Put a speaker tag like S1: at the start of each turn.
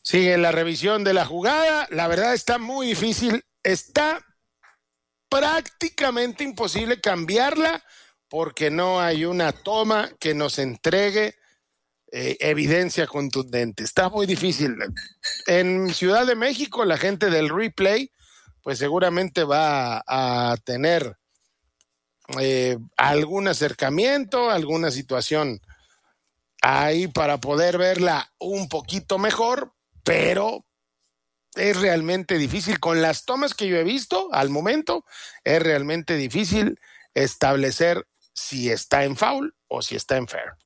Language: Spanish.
S1: Sigue la revisión de la jugada. La verdad está muy difícil. Está prácticamente imposible cambiarla porque no hay una toma que nos entregue evidencia contundente. Está muy difícil. En Ciudad de México, la gente del replay, pues seguramente va a tener algún acercamiento, alguna situación ahí para poder verla un poquito mejor, pero es realmente difícil. Con las tomas que yo he visto al momento, es realmente difícil establecer si está en foul o si está en fair.